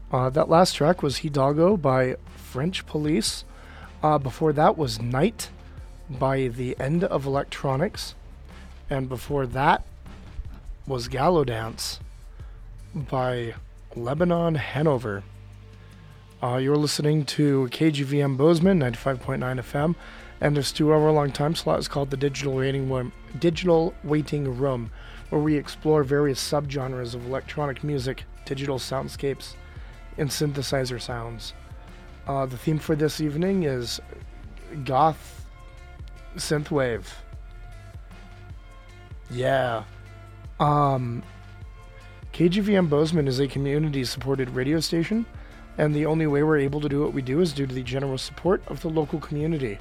That last track was Hidalgo by French Police. Before that was Night by The End of Electronics. And before that was Gallo Dance by Lebanon Hanover. You're listening to KGVM Bozeman, 95.9 FM, and this 2-hour-long time slot is called the Digital Waiting Room, where we explore various subgenres of electronic music, digital soundscapes, and synthesizer sounds. The theme for this evening is goth synthwave. Yeah. KGVM Bozeman is a community-supported radio station, and the only way we're able to do what we do is due to the generous support of the local community.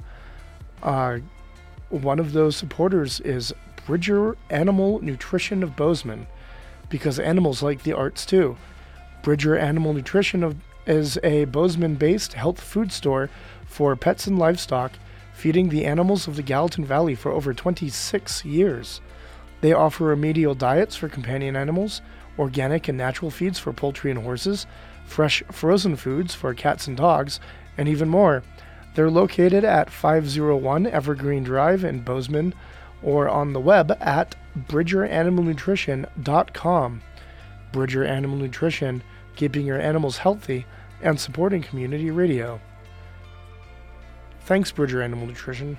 One of those supporters is Bridger Animal Nutrition of Bozeman, because animals like the arts too. Bridger Animal Nutrition is a Bozeman-based health food store for pets and livestock, feeding the animals of the Gallatin Valley for over 26 years. They offer remedial diets for companion animals, organic and natural feeds for poultry and horses, fresh frozen foods for cats and dogs, and even more. They're located at 501 Evergreen Drive in Bozeman, or on the web at bridgeranimalnutrition.com. Bridger Animal Nutrition, keeping your animals healthy and supporting community radio. Thanks, Bridger Animal Nutrition.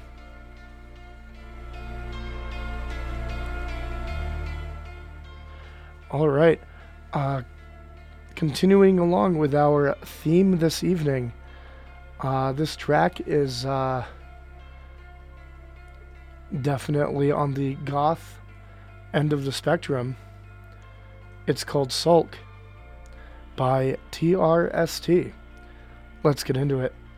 All right. Continuing along with our theme this evening, this track is definitely on the goth end of the spectrum. It's called Sulk by TRST. Let's get into it.